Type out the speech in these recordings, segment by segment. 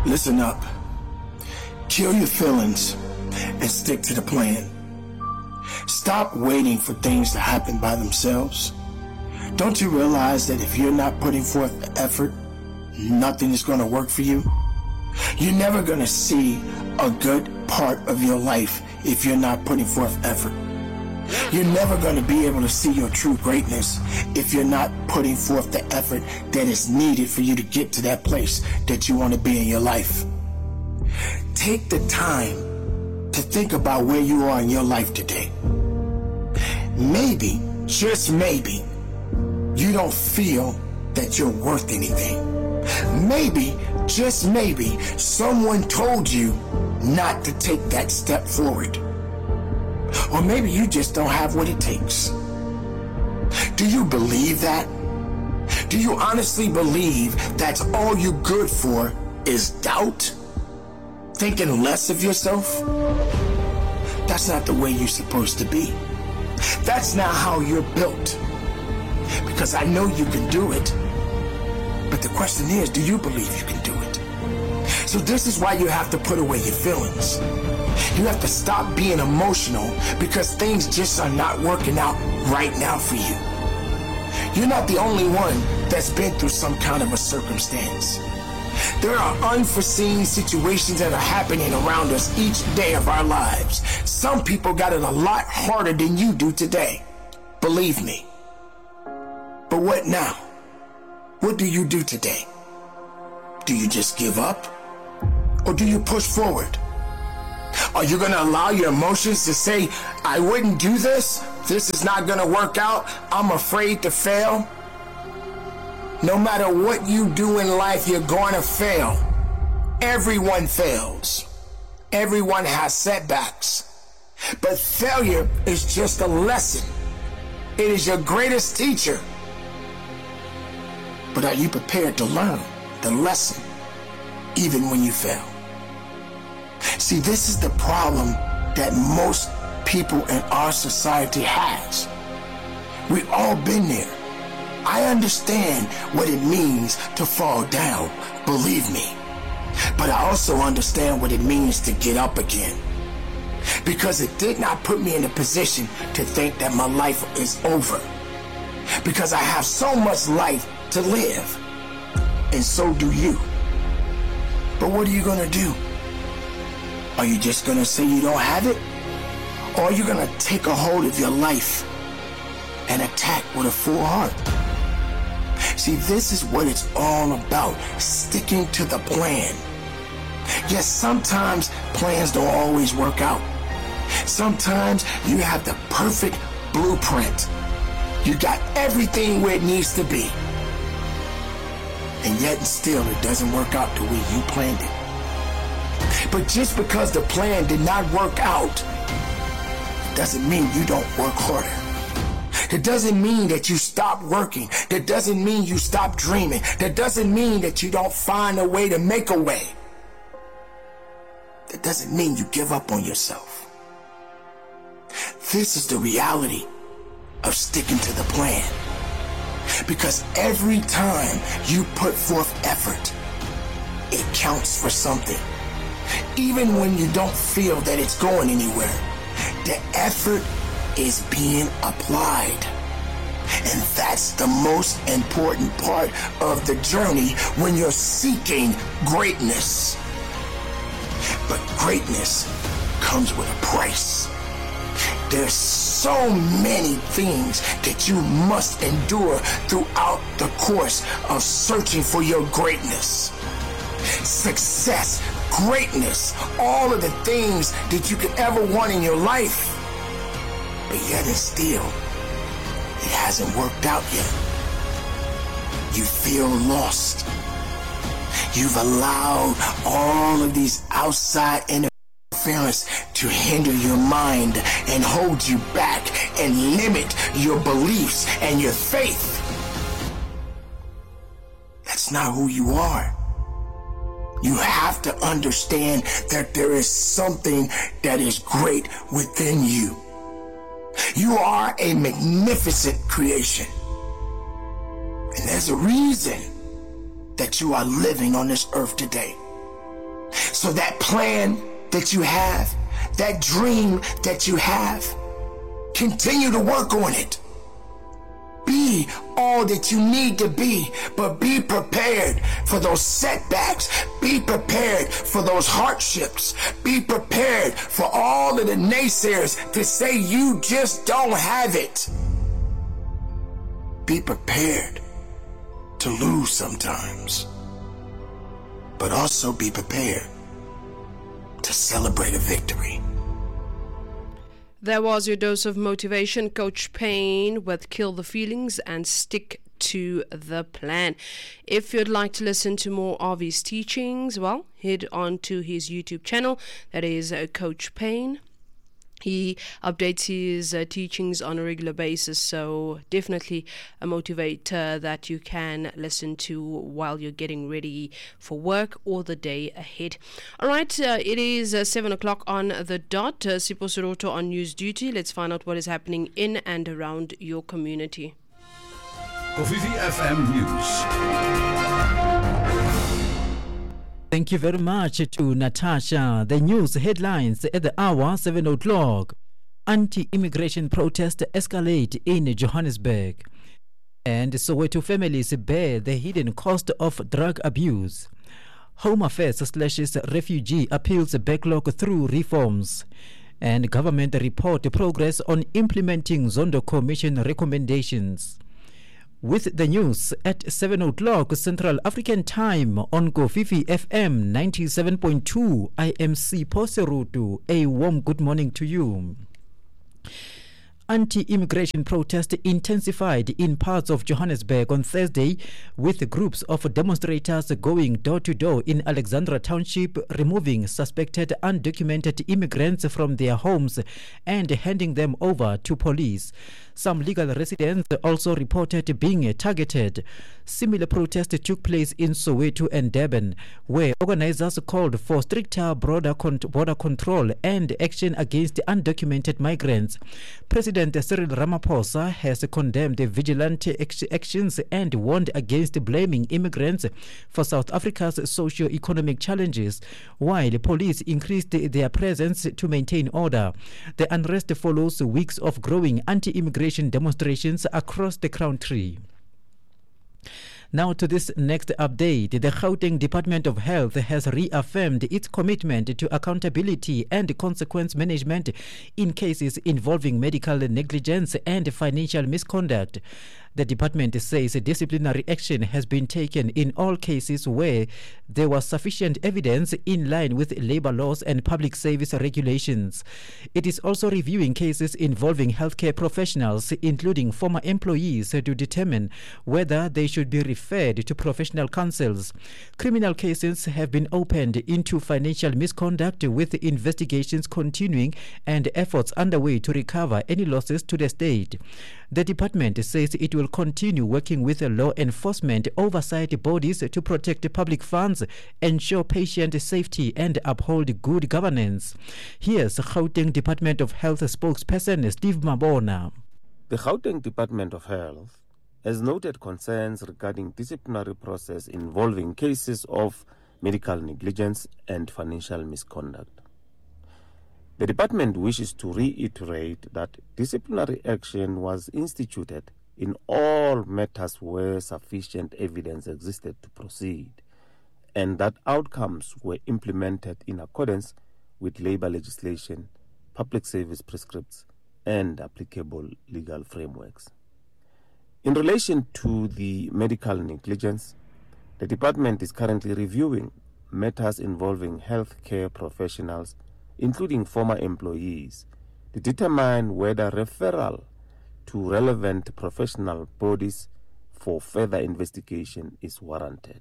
Listen up. Kill your feelings and stick to the plan. Stop waiting for things to happen by themselves. Don't you realize that if you're not putting forth the effort, nothing is going to work for you? You're never going to see a good part of your life if you're not putting forth effort. You're never going to be able to see your true greatness if you're not putting forth the effort that is needed for you to get to that place that you want to be in your life. Take the time to think about where you are in your life today. Maybe, just maybe, you don't feel that you're worth anything. Maybe, just maybe, someone told you not to take that step forward. Or maybe you just don't have what it takes. Do you believe that? Do you honestly believe that's all you're good for is doubt? Thinking less of yourself? That's not the way you're supposed to be. That's not how you're built. Because I know you can do it. But the question is, do you believe you can do it? So this is why you have to put away your feelings. You have to stop being emotional because things just are not working out right now for you. You're not the only one that's been through some kind of a circumstance. There are unforeseen situations that are happening around us each day of our lives. Some people got it a lot harder than you do today. Believe me. But what now? What do you do today? Do you just give up? Or do you push forward? Are you going to allow your emotions to say, I wouldn't do this? This is not going to work out. I'm afraid to fail. No matter what you do in life, you're going to fail. Everyone fails. Everyone has setbacks. But failure is just a lesson. It is your greatest teacher. But are you prepared to learn the lesson even when you fail? See, this is the problem that most people in our society has. We've all been there. I understand what it means to fall down, believe me. But I also understand what it means to get up again. Because it did not put me in a position to think that my life is over. Because I have so much life to live. And so do you. But what are you going to do? Are you just going to say you don't have it? Or are you going to take a hold of your life and attack with a full heart? See, this is what it's all about, sticking to the plan. Yes, sometimes plans don't always work out. Sometimes you have the perfect blueprint. You got everything where it needs to be. And yet still it doesn't work out the way you planned it. But just because the plan did not work out, doesn't mean you don't work harder. It doesn't mean that you stop working. That doesn't mean you stop dreaming. That doesn't mean that you don't find a way to make a way. That doesn't mean you give up on yourself. This is the reality of sticking to the plan. Because every time you put forth effort, it counts for something. Even when you don't feel that it's going anywhere, the effort is being applied. And that's the most important part of the journey when you're seeking greatness. But greatness comes with a price. There's so many things that you must endure throughout the course of searching for your greatness. Success, greatness, all of the things that you could ever want in your life. But yet and still, it hasn't worked out yet. You feel lost. You've allowed all of these outside interference to hinder your mind and hold you back and limit your beliefs and your faith. That's not who you are. You have to understand that there is something that is great within you. You are a magnificent creation. And there's a reason that you are living on this earth today. So that plan that you have, that dream that you have, continue to work on it. Be all that you need to be, but be prepared for those setbacks. Be prepared for those hardships. Be prepared for all of the naysayers to say you just don't have it. Be prepared to lose sometimes, but also be prepared to celebrate a victory. There was your dose of motivation, Coach Payne, with Kill the Feelings and Stick to the Plan. If you'd like to listen to more of his teachings, well, head on to his YouTube channel. That is Coach Payne. He updates his teachings on a regular basis, so definitely a motivator that you can listen to while you're getting ready for work or the day ahead. All right, it is 7 o'clock on the dot. Sipho Soroto on news duty. Let's find out what is happening in and around your community. Kofifi FM News. Thank you very much to Natasha. The news headlines at the hour 7 o'clock. Anti-immigration protest escalate in Johannesburg. And Soweto families bear the hidden cost of drug abuse. Home Affairs slashes refugee appeals backlog through reforms. And government report progress on implementing Zondo Commission recommendations. With the news at 7 o'clock Central African Time on Kofifi FM 97.2, I am Sipho Soroto. A warm good morning to you. Anti-immigration protest intensified in parts of Johannesburg on Thursday, with groups of demonstrators going door-to-door in Alexandra Township, removing suspected undocumented immigrants from their homes and handing them over to police. Some legal residents also reported being targeted. Similar protests took place in Soweto and Durban, where organizers called for stricter border control and action against undocumented migrants. President Cyril Ramaphosa has condemned the vigilante actions and warned against blaming immigrants for South Africa's socio-economic challenges, while police increased their presence to maintain order. The unrest follows weeks of growing anti-immigration demonstrations across the country. Now to this next update. The Gauteng Department of Health has reaffirmed its commitment to accountability and consequence management in cases involving medical negligence and financial misconduct. The department says disciplinary action has been taken in all cases where there was sufficient evidence in line with labor laws and public service regulations. It is also reviewing cases involving healthcare professionals, including former employees, to determine whether they should be referred to professional counsels. Criminal cases have been opened into financial misconduct, with investigations continuing and efforts underway to recover any losses to the state. The department says it will continue working with law enforcement oversight bodies to protect public funds, ensure patient safety, and uphold good governance. Here's Gauteng Department of Health spokesperson Steve Mabona. The Gauteng Department of Health has noted concerns regarding disciplinary process involving cases of medical negligence and financial misconduct. The department wishes to reiterate that disciplinary action was instituted in all matters where sufficient evidence existed to proceed, and that outcomes were implemented in accordance with labor legislation, public service prescripts, and applicable legal frameworks. In relation to the medical negligence, the department is currently reviewing matters involving healthcare professionals, including former employees, to determine whether referral to relevant professional bodies for further investigation is warranted.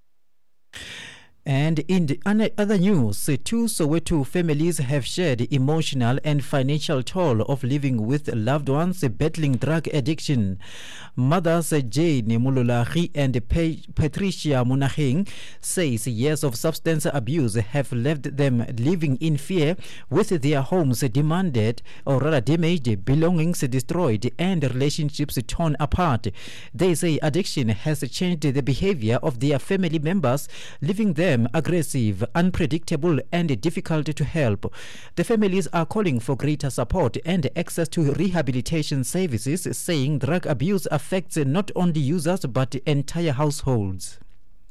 And in the other news, two Soweto families have shared the emotional and financial toll of living with loved ones battling drug addiction. Mothers Jane Mululahi and Patricia Munahing says years of substance abuse have left them living in fear, with their homes damaged, belongings destroyed, and relationships torn apart. They say addiction has changed the behavior of their family members, leaving them them aggressive, unpredictable, and difficult to help. The families are calling for greater support and access to rehabilitation services, saying drug abuse affects not only users but entire households.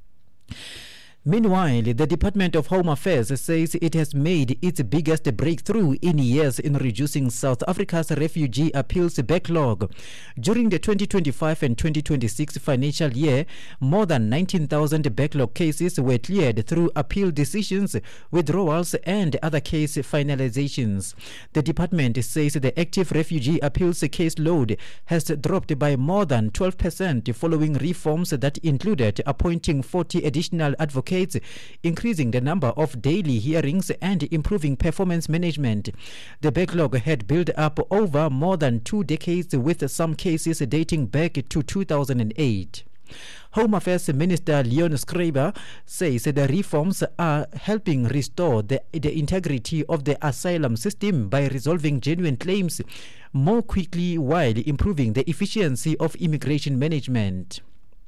Meanwhile, the Department of Home Affairs says it has made its biggest breakthrough in years in reducing South Africa's refugee appeals backlog. During the 2025 and 2026 financial year, more than 19,000 backlog cases were cleared through appeal decisions, withdrawals, and other case finalizations. The department says the active refugee appeals caseload has dropped by more than 12% following reforms that included appointing 40 additional advocates, increasing the number of daily hearings, and improving performance management. The backlog had built up over more than 2 decades, with some cases dating back to 2008. Home Affairs Minister Leon Schreiber says the reforms are helping restore the integrity of the asylum system by resolving genuine claims more quickly while improving the efficiency of immigration management.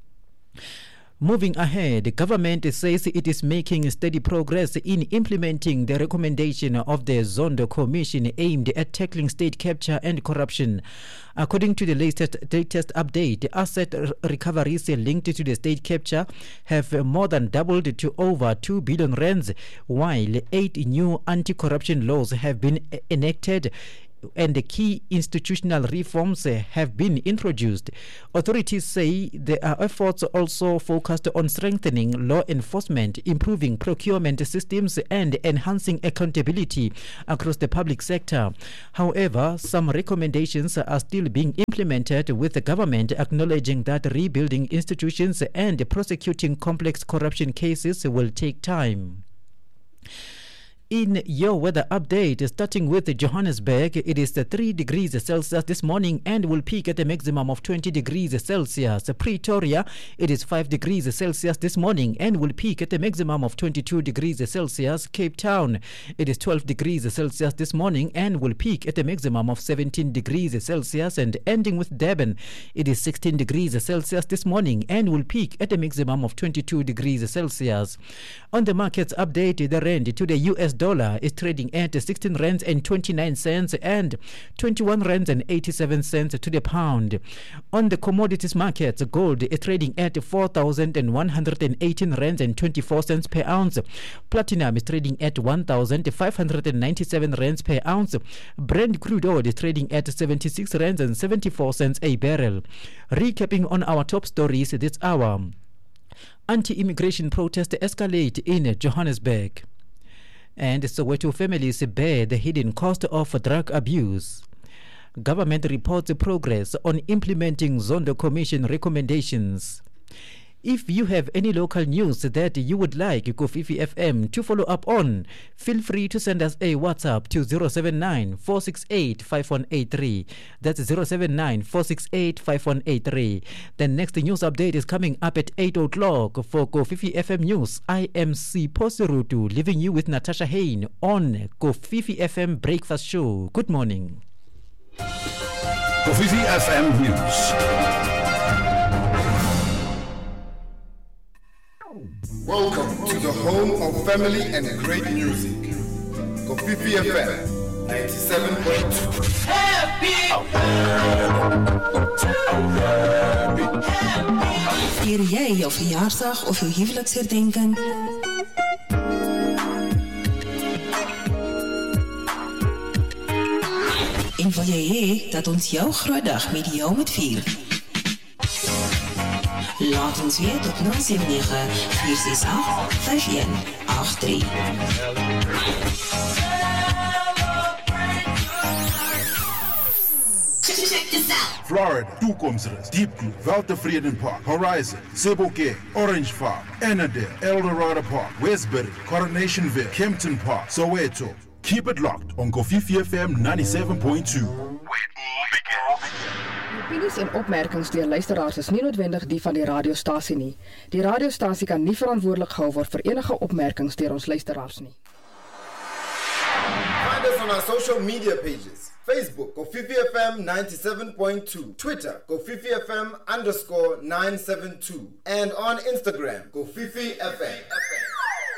Moving ahead, the government says it is making steady progress in implementing the recommendation of the Zondo Commission aimed at tackling state capture and corruption. According to the latest update, asset recoveries linked to the state capture have more than doubled to over 2 billion rands, while 8 new anti-corruption laws have been enacted and the key institutional reforms have been introduced. Authorities say their efforts also focused on strengthening law enforcement, improving procurement systems, and enhancing accountability across the public sector. However, some recommendations are still being implemented, with the government acknowledging that rebuilding institutions and prosecuting complex corruption cases will take time. In your weather update, starting with Johannesburg, it is 3 degrees Celsius this morning and will peak at a maximum of 20 degrees Celsius. Pretoria, it is 5 degrees Celsius this morning and will peak at a maximum of 22 degrees Celsius. Cape Town, it is 12 degrees Celsius this morning and will peak at a maximum of 17 degrees Celsius. And ending with Durban, it is 16 degrees Celsius this morning and will peak at a maximum of 22 degrees Celsius. On the markets update, the rand to the US dollar is trading at 16 rands and 29 cents and 21 rands and 87 cents to the pound. On the commodities markets, gold is trading at 4,118 rands and 24 cents per ounce. Platinum is trading at 1,597 rands per ounce. Brent crude oil is trading at 76 rands and 74 cents a barrel. Recapping on our top stories this hour. Anti-immigration protests escalate in Johannesburg. And Soweto families bear the hidden cost of drug abuse. Government reports progress on implementing Zondo Commission recommendations. If you have any local news that you would like Kofifi FM to follow up on, feel free to send us a WhatsApp to 079-468-5183. That's 079-468-5183. The next news update is coming up at 8 o'clock. For Kofifi FM News, I am Sipho Serutu, leaving you with Natasha Hain on Kofifi FM Breakfast Show. Good morning. Kofifi FM News. Welcome to the home of family and great music. Kofifi FM 97.2. Vier jij jouw verjaarsdag of jouw huwelijksherdenking? En wil jy hê dat ons jouw groot dag met jou moet vier? Laat ons weet op 079-468-5183. Florida, Toekomstrust, Deep Blue, Weltevreden Park, Horizon, Sebokeng, Orange Farm, Annandale, Eldorado Park, Westbury, Coronationville, Kempton Park, Soweto. Keep it locked on Kofifi FM 97.2. Opinies en opmerkings deur luisteraars is nie noodwendig die van die radiostasie nie. Die radiostasie kan nie verantwoordelik gehou word vir enige opmerkings deur ons luisteraars nie. Find us on our social media pages. Facebook, Kofifi FM 97.2. Twitter, Kofifi FM _972. And on Instagram, Kofifi FM.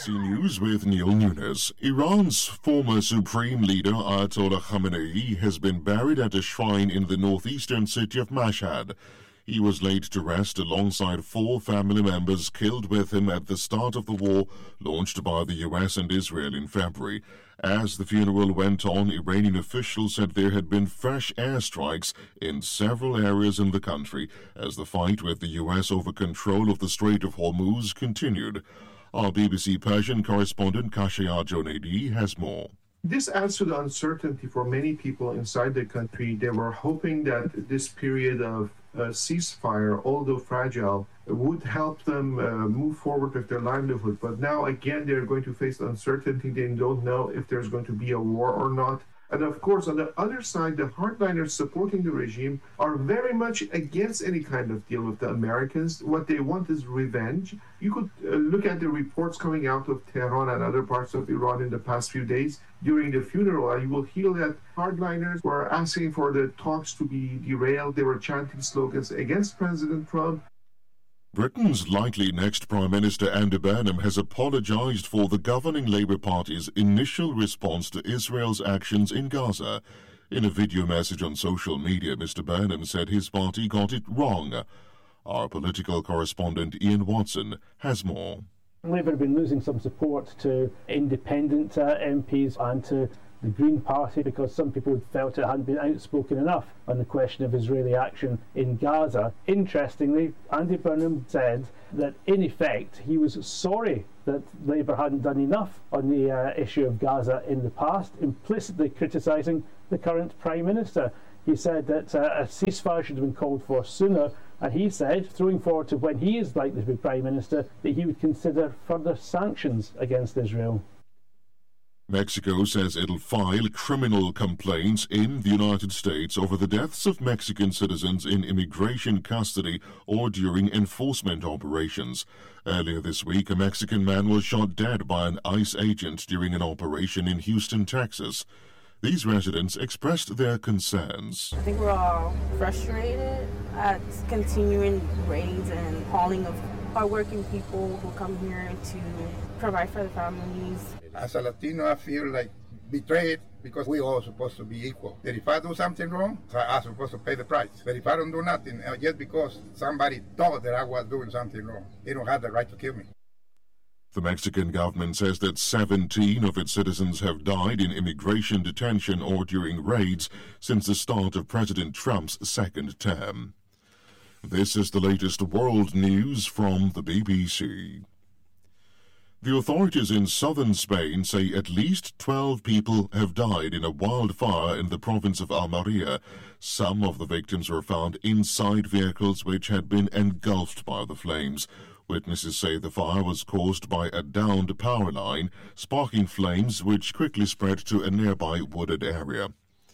BBC News with Neil Nunes. Iran's former supreme leader Ayatollah Khamenei has been buried at a shrine in the northeastern city of Mashhad. He was laid to rest alongside 4 family members killed with him at the start of the war launched by the US and Israel in February. As the funeral went on, Iranian officials said there had been fresh airstrikes in several areas in the country as the fight with the US over control of the Strait of Hormuz continued. Our BBC Persian correspondent Kashia Jonedi has more. This adds to the uncertainty for many people inside the country. They were hoping that this period of ceasefire, although fragile, would help them move forward with their livelihood. But now, again, they're going to face uncertainty. They don't know if there's going to be a war or not. And of course, on the other side, the hardliners supporting the regime are very much against any kind of deal with the Americans. What they want is revenge. You could look at the reports coming out of Tehran and other parts of Iran in the past few days during the funeral. You will hear that hardliners were asking for the talks to be derailed. They were chanting slogans against President Trump. Britain's likely next Prime Minister Andy Burnham has apologised for the governing Labour Party's initial response to Israel's actions in Gaza. In a video message on social media, Mr Burnham said his party got it wrong. Our political correspondent Ian Watson has more. Labour have been losing some support to independent MPs and to the Green Party because some people felt it hadn't been outspoken enough on the question of Israeli action in Gaza. Interestingly, Andy Burnham said that in effect he was sorry that Labour hadn't done enough on the issue of Gaza in the past, implicitly criticising the current Prime Minister. He said that a ceasefire should have been called for sooner, and he said, throwing forward to when he is likely to be Prime Minister, that he would consider further sanctions against Israel. Mexico says it'll file criminal complaints in the United States over the deaths of Mexican citizens in immigration custody or during enforcement operations. Earlier this week, a Mexican man was shot dead by an ICE agent during an operation in Houston, Texas. These residents expressed their concerns. I think we're all frustrated at continuing raids and hauling of hardworking people who come here to provide for their families. As a Latino, I feel like betrayed because we all supposed to be equal. That if I do something wrong, I'm supposed to pay the price. But if I don't do nothing, just because somebody thought that I was doing something wrong, they don't have the right to kill me. The Mexican government says that 17 of its citizens have died in immigration detention or during raids since the start of President Trump's second term. This is the latest world news from the BBC. The authorities in southern Spain say at least 12 people have died in a wildfire in the province of Almeria. Some of the victims were found inside vehicles which had been engulfed by the flames. Witnesses say the fire was caused by a downed power line, sparking flames which quickly spread to a nearby wooded area.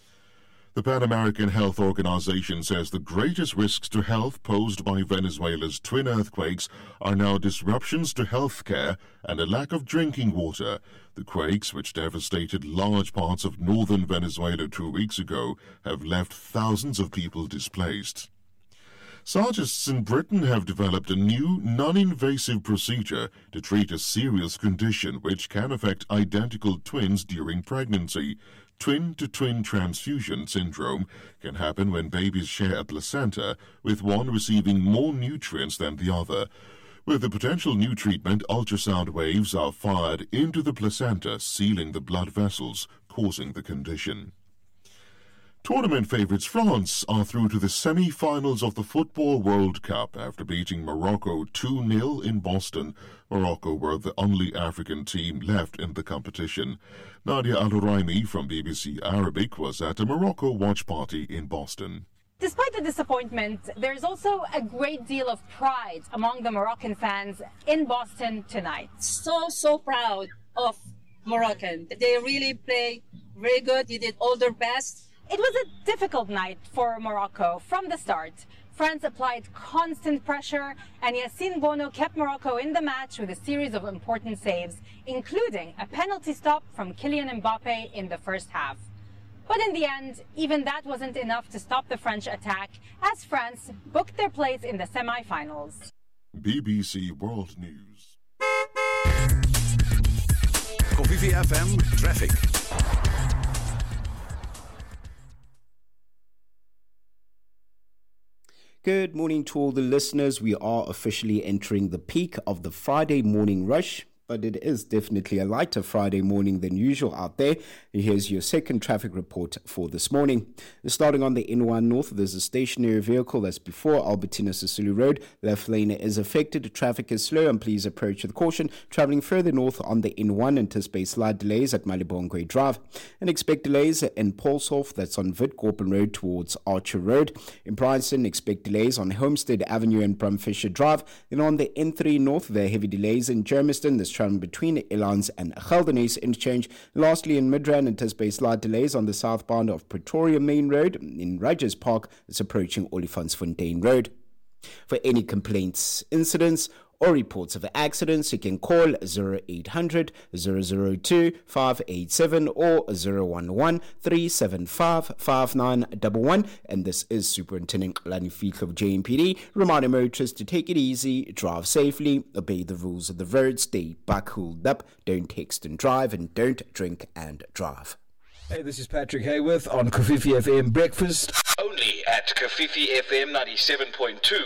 The Pan American Health Organization says the greatest risks to health posed by Venezuela's twin earthquakes are now disruptions to health care and a lack of drinking water. The quakes, which devastated large parts of northern Venezuela 2 weeks ago, have left thousands of people displaced. Scientists in Britain have developed a new, non-invasive procedure to treat a serious condition which can affect identical twins during pregnancy. Twin-to-twin transfusion syndrome can happen when babies share a placenta, with one receiving more nutrients than the other. With the potential new treatment, ultrasound waves are fired into the placenta, sealing the blood vessels, causing the condition. Tournament favourites France are through to the semi-finals of the Football World Cup after beating Morocco 2-0 in Boston. Morocco were the only African team left in the competition. Nadia Al-Horaimi from BBC Arabic was at a Morocco watch party in Boston. Despite the disappointment, there's also a great deal of pride among the Moroccan fans in Boston tonight. So proud of Moroccan. They really play very good. They did all their best. It was a difficult night for Morocco from the start. France applied constant pressure, and Yassine Bono kept Morocco in the match with a series of important saves, including a penalty stop from Kylian Mbappe in the first half. But in the end, even that wasn't enough to stop the French attack, as France booked their place in the semi-finals. BBC World News. Kofifi FM Traffic. Good morning to all the listeners. We are officially entering the peak of the Friday morning rush, but it is definitely a lighter Friday morning than usual out there. Here's your second traffic report for this morning. Starting on the N1 North, there's a stationary vehicle that's before Albertina Sisulu Road. Left lane is affected. Traffic is slow and please approach with caution. Traveling further north on the N1, anticipate slight delays at Malibongwe Drive. And expect delays in Paulshof, that's on Witkoppen Road towards Archer Road. In Bryanston, expect delays on Homestead Avenue and Brumfisher Drive. Then on the N3 North, there are heavy delays in Germiston. This traveling between Elans and Geldenhuys interchange. Lastly, in Midrand, anticipate slight delays on the southbound of Pretoria Main Road. In Rogers Park, it's approaching Olifantsfontein Road. For any complaints, incidents, or reports of accidents, you can call 0800 002 587 or 011 375 5911. And this is Superintendent Lani Fico of JMPD, reminding motorists to take it easy, drive safely, obey the rules of the road, stay back cooled up, don't text and drive, and don't drink and drive. Hey, this is Patrick Hayworth on Kofifi FM Breakfast. Only at Kofifi FM 97.2